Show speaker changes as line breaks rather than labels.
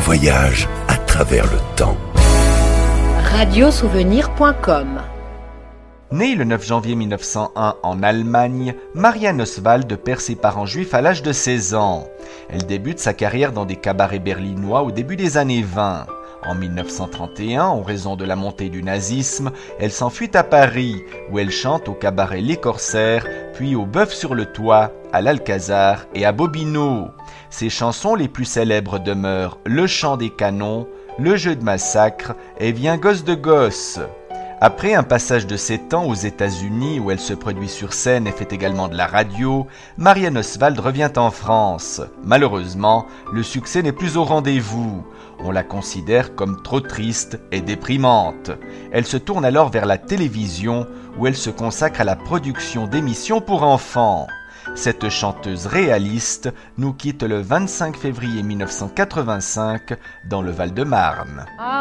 voyage à travers le temps.
Radiosouvenir.com.
Née le 9 janvier 1901 en Allemagne, Marianne Oswald perd ses parents juifs à l'âge de 16 ans. Elle débute sa carrière dans des cabarets berlinois au début des années 20. En 1931, en raison de la montée du nazisme, elle s'enfuit à Paris, où elle chante au cabaret Les Corsaires, puis au Bœuf sur le Toit, à l'Alcazar et à Bobino. Ses chansons les plus célèbres demeurent Le chant des canons, Le jeu de massacre et Viens gosse de gosse. Après un passage de 7 ans aux États-Unis où elle se produit sur scène et fait également de la radio, Marianne Oswald revient en France. Malheureusement, le succès n'est plus au rendez-vous. On la considère comme trop triste et déprimante. Elle se tourne alors vers la télévision où elle se consacre à la production d'émissions pour enfants. Cette chanteuse réaliste nous quitte le 25 février 1985 dans le Val-de-Marne.